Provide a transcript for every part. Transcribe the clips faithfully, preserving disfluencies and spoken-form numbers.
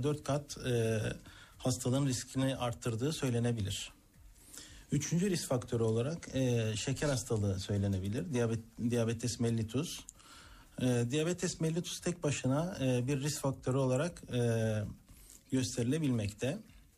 dört kat e, hastalığın riskini arttırdığı söylenebilir. Üçüncü risk faktörü olarak e, şeker hastalığı söylenebilir. Diyabet, diabetes mellitus. E, diabetes mellitus tek başına e, bir risk faktörü olarak e, gösterilebilmekte.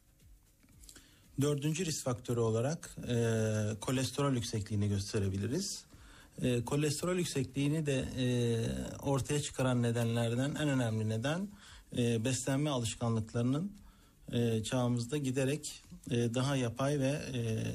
Dördüncü risk faktörü olarak e, kolesterol yüksekliğini gösterebiliriz. E, kolesterol yüksekliğini de e, ortaya çıkaran nedenlerden en önemli neden e, beslenme alışkanlıklarının e, çağımızda giderek e, daha yapay ve e,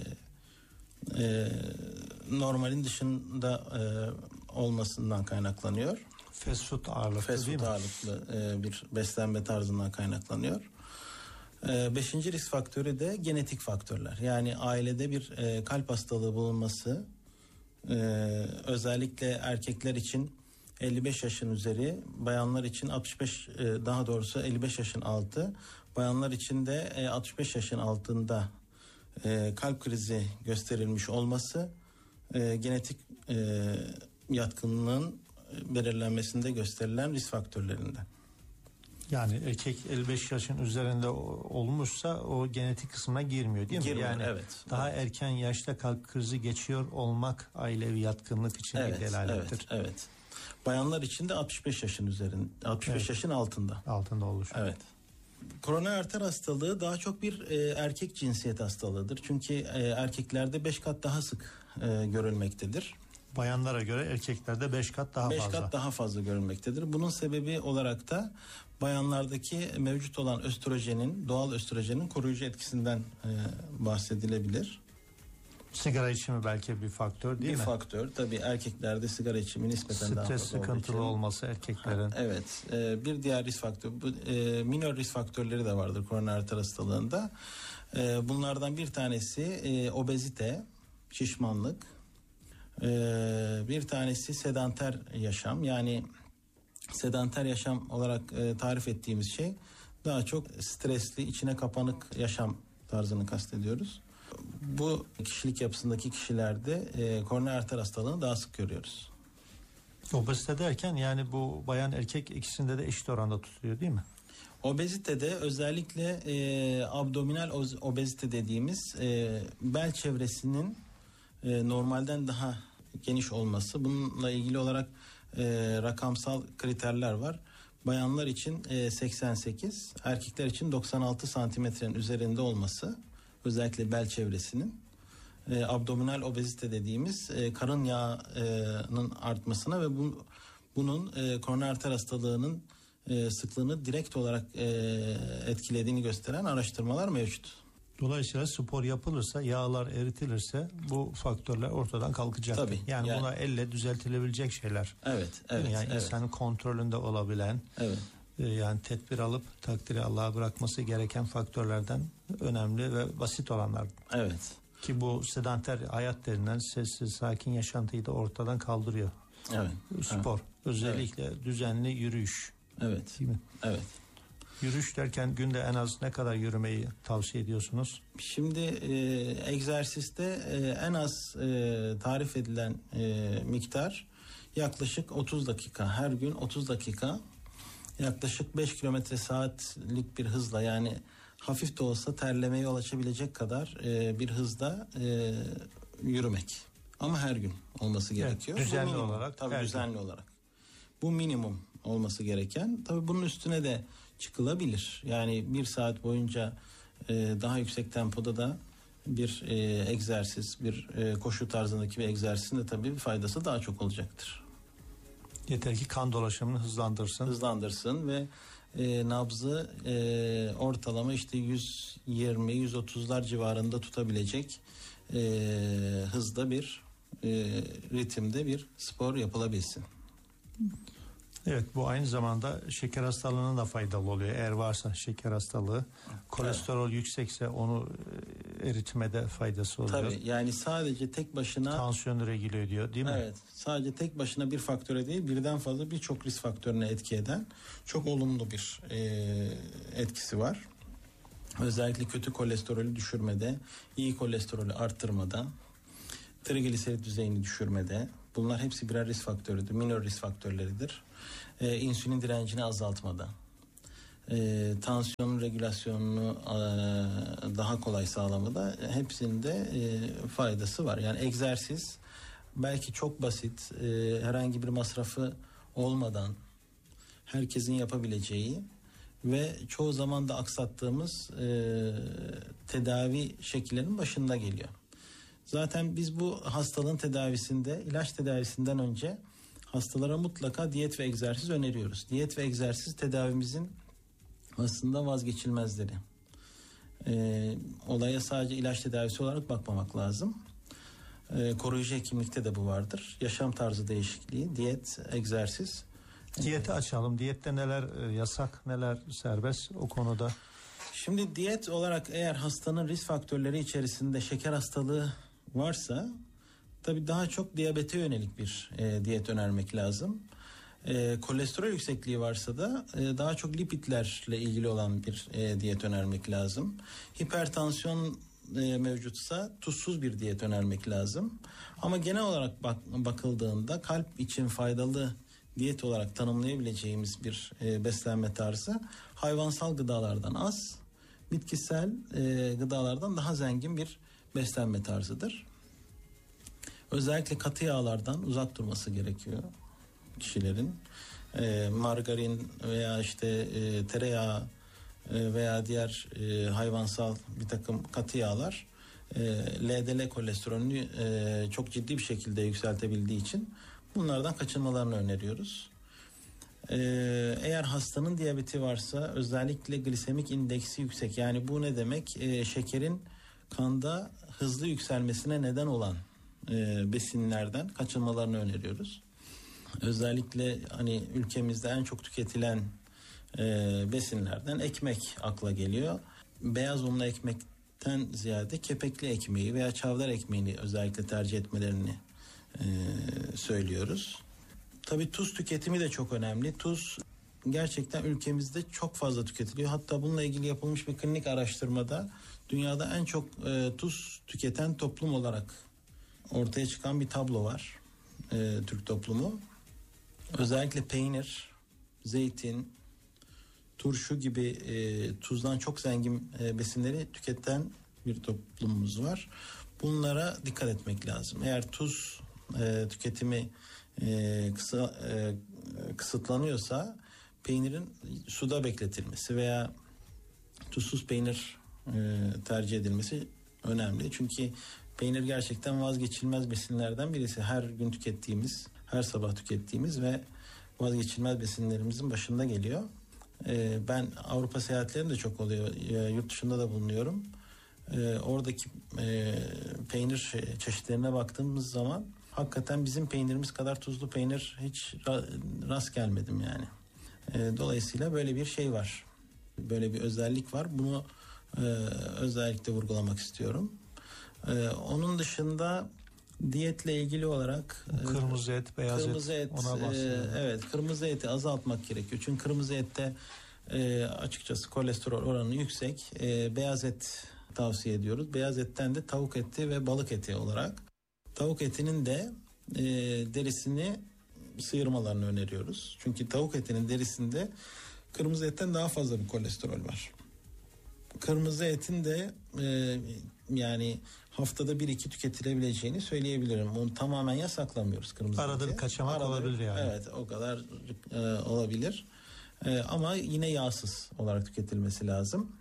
e, normalin dışında e, olmasından kaynaklanıyor. Fast food ağırlıklı Fast değil food mi? ağırlıklı e, bir beslenme tarzından kaynaklanıyor. E, beşinci risk faktörü de genetik faktörler. Yani ailede bir e, kalp hastalığı bulunması, e, özellikle erkekler için elli beş yaşın üzeri, bayanlar için altmış beş, e, daha doğrusu elli beş yaşın altı, bayanlar için de e, altmış beş yaşın altında e, kalp krizi gösterilmiş olması e, genetik e, yatkınlığın belirlenmesinde gösterilen risk faktörlerinden. Yani erkek elli beş yaşın üzerinde olmuşsa o genetik kısmına girmiyor değil mi? Girmiyor, yani evet. daha evet. erken yaşta kalp krizi geçiyor olmak ailevi yatkınlık için evet, bir delalettir. Evet, evet. Bayanlar için de altmış beş yaşın üzerinde, altmış beş evet. yaşın altında. Altında olur. Evet. Koroner arter hastalığı daha çok bir e, erkek cinsiyet hastalığıdır. Çünkü e, erkeklerde beş kat daha sık e, görülmektedir. Bayanlara göre erkeklerde beş kat daha beş fazla. beş kat daha fazla görülmektedir. Bunun sebebi olarak da bayanlardaki mevcut olan östrojenin, doğal östrojenin koruyucu etkisinden e, bahsedilebilir. Sigara içimi belki bir faktör değil bir mi? Bir faktör. Tabii erkeklerde sigara içimi nispeten Stres daha fazla sıkıntılı için. olması erkeklerin. Ha, evet. E, bir diğer risk faktörü, bu, e, minor risk faktörleri de vardır koroner arter hastalığında. E, bunlardan bir tanesi e, obezite, şişmanlık. Ee, bir tanesi sedanter yaşam, yani sedanter yaşam olarak e, tarif ettiğimiz şey daha çok stresli, içine kapanık yaşam tarzını kastediyoruz. Bu kişilik yapısındaki kişilerde e, koroner arter hastalığını daha sık görüyoruz. Obezite derken yani bu bayan erkek ikisinde de eşit oranda tutuluyor değil mi? Obezitede özellikle e, abdominal obezite dediğimiz e, bel çevresinin e, normalden daha geniş olması, bununla ilgili olarak e, rakamsal kriterler var. Bayanlar için e, seksen sekiz, erkekler için doksan altı santimetrenin üzerinde olması, özellikle bel çevresinin e, abdominal obezite dediğimiz e, karın yağının artmasına ve bu, bunun e, koroner arter hastalığının e, sıklığını direkt olarak e, etkilediğini gösteren araştırmalar mevcut. Dolayısıyla spor yapılırsa, yağlar eritilirse bu faktörler ortadan kalkacak. Tabii, yani, yani buna elle düzeltilebilecek şeyler. Evet, evet. Yani evet. insanın kontrolünde olabilen, evet. yani tedbir alıp takdiri Allah'a bırakması gereken faktörlerden önemli ve basit olanlar. Evet. Ki bu sedanter hayat denilen sessiz, sakin yaşantıyı da ortadan kaldırıyor. Evet. Spor, evet. özellikle evet. düzenli yürüyüş. Evet. Değil mi? Evet. Yürüyüş derken günde en az ne kadar yürümeyi tavsiye ediyorsunuz? Şimdi e, egzersizde e, en az e, tarif edilen e, miktar yaklaşık otuz dakika. Her gün otuz dakika, yaklaşık beş kilometre saatlik bir hızla, yani hafif de olsa terlemeye yol açabilecek kadar e, bir hızda e, yürümek. Ama her gün olması gerekiyor. Evet, düzenli olarak. Tabii düzenli gün. olarak. Bu minimum olması gereken. Tabii bunun üstüne de çıkılabilir. Yani bir saat boyunca e, daha yüksek tempoda da bir e, egzersiz, bir e, koşu tarzındaki bir egzersizin de tabii bir faydası daha çok olacaktır. Yeter ki kan dolaşımını hızlandırsın. Hızlandırsın ve e, nabzı e, ortalama işte yüz yirmi yüz otuzlar civarında tutabilecek e, hızda bir e, ritimde bir spor yapılabilsin. Evet, bu aynı zamanda şeker hastalığına da faydalı oluyor. Eğer varsa şeker hastalığı, kolesterol evet. yüksekse onu eritmede faydası oluyor. Tabii, yani sadece tek başına tansiyonu regüle ediyor değil mi? Evet, sadece tek başına bir faktöre değil, birden fazla birçok risk faktörüne etki eden çok olumlu bir e, etkisi var. Özellikle kötü kolesterolü düşürmede, iyi kolesterolü arttırmada, trigliserit düzeyini düşürmede, bunlar hepsi birer risk faktörüdür, minor risk faktörleridir. Ee, insülin direncini azaltmada, e, tansiyonun regülasyonunu e, daha kolay sağlamada hepsinde e, faydası var. Yani egzersiz belki çok basit, e, herhangi bir masrafı olmadan herkesin yapabileceği ve çoğu zaman da aksattığımız e, tedavi şekillerinin başında geliyor. Zaten biz bu hastalığın tedavisinde, ilaç tedavisinden önce hastalara mutlaka diyet ve egzersiz öneriyoruz. Diyet ve egzersiz tedavimizin aslında vazgeçilmezleri. E, olaya sadece ilaç tedavisi olarak bakmamak lazım. E, koruyucu hekimlikte de bu vardır. Yaşam tarzı değişikliği, diyet, egzersiz. Diyeti açalım. Diyette neler e, yasak, neler serbest o konuda? Şimdi diyet olarak eğer hastanın risk faktörleri içerisinde şeker hastalığı varsa tabii daha çok diyabete yönelik bir e, diyet önermek lazım. E, kolesterol yüksekliği varsa da e, daha çok lipidlerle ilgili olan bir e, diyet önermek lazım. Hipertansiyon e, mevcutsa tuzsuz bir diyet önermek lazım. Ama genel olarak bak, bakıldığında kalp için faydalı diyet olarak tanımlayabileceğimiz bir e, beslenme tarzı hayvansal gıdalardan az, bitkisel e, gıdalardan daha zengin bir beslenme tarzıdır. Özellikle katı yağlardan uzak durması gerekiyor kişilerin. E, margarin veya işte e, tereyağı e, veya diğer e, hayvansal bir takım katı yağlar e, L D L kolesterolünü e, çok ciddi bir şekilde yükseltebildiği için bunlardan kaçınmalarını öneriyoruz. Ee, eğer hastanın diyabeti varsa özellikle glisemik indeksi yüksek, yani bu ne demek? Ee, şekerin kanda hızlı yükselmesine neden olan e, besinlerden kaçınmalarını öneriyoruz. Özellikle hani ülkemizde en çok tüketilen e, besinlerden ekmek akla geliyor. Beyaz unlu ekmekten ziyade kepekli ekmeği veya çavdar ekmeğini özellikle tercih etmelerini e, söylüyoruz. Tabii tuz tüketimi de çok önemli. Tuz gerçekten ülkemizde çok fazla tüketiliyor. Hatta bununla ilgili yapılmış bir klinik araştırmada dünyada en çok e, tuz tüketen toplum olarak ortaya çıkan bir tablo var. E, Türk toplumu. Özellikle peynir, zeytin, turşu gibi e, tuzdan çok zengin e, besinleri tüketen bir toplumumuz var. Bunlara dikkat etmek lazım. Eğer tuz e, tüketimi e, kısa e, kısıtlanıyorsa peynirin suda bekletilmesi veya tuzsuz peynir e, tercih edilmesi önemli. Çünkü peynir gerçekten vazgeçilmez besinlerden birisi. Her gün tükettiğimiz, her sabah tükettiğimiz ve vazgeçilmez besinlerimizin başında geliyor. E, ben Avrupa seyahatlerim de çok oluyor. E, yurt dışında da bulunuyorum. E, oradaki e, peynir çeşitlerine baktığımız zaman hakikaten bizim peynirimiz kadar tuzlu peynir hiç rast gelmedim yani. E, dolayısıyla böyle bir şey var. Böyle bir özellik var. Bunu e, özellikle vurgulamak istiyorum. E, onun dışında diyetle ilgili olarak kırmızı et, beyaz kırmızı et, et, ona e, evet kırmızı eti azaltmak gerekiyor. Çünkü kırmızı ette e, açıkçası kolesterol oranı yüksek. E, beyaz et tavsiye ediyoruz. Beyaz etten de tavuk eti ve balık eti olarak. Tavuk etinin de e, derisini sıyırmalarını öneriyoruz. Çünkü tavuk etinin derisinde kırmızı etten daha fazla bir kolesterol var. Kırmızı etin de e, yani haftada bir iki tüketilebileceğini söyleyebilirim. Onu tamamen yasaklamıyoruz kırmızı Arada eti. bir kaçamak Arada, olabilir yani. Evet, o kadar e, olabilir. E, ama yine yağsız olarak tüketilmesi lazım.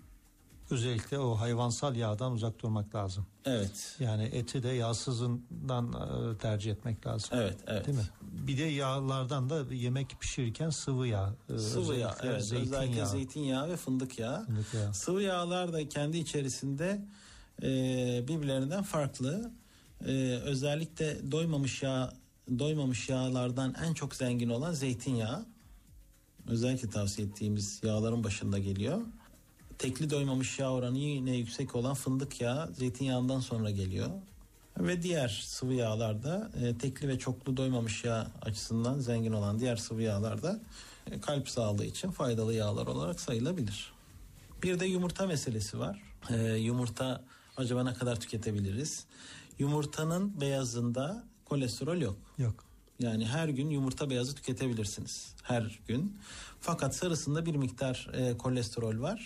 Özellikle o hayvansal yağdan uzak durmak lazım. Evet. Yani eti de yağsızından e, tercih etmek lazım. Evet, evet. Değil mi? Bir de yağlardan da yemek pişirirken sıvı yağ. E, sıvı yağ, evet. Zeytin özellikle yağı. zeytinyağı ve fındık yağı. Fındık yağı. Sıvı yağlar da kendi içerisinde e, birbirlerinden farklı. E, özellikle doymamış yağ, doymamış yağlardan en çok zengin olan zeytinyağı. Özellikle tavsiye ettiğimiz yağların başında geliyor. Tekli doymamış yağ oranı yine yüksek olan fındık yağı zeytinyağından sonra geliyor. Ve diğer sıvı yağlarda e, tekli ve çoklu doymamış yağ açısından zengin olan diğer sıvı yağlarda e, kalp sağlığı için faydalı yağlar olarak sayılabilir. Bir de yumurta meselesi var. E, yumurta acaba ne kadar tüketebiliriz? Yumurtanın beyazında kolesterol yok. Yok. Yani her gün yumurta beyazı tüketebilirsiniz. Her gün. Fakat sarısında bir miktar e, kolesterol var.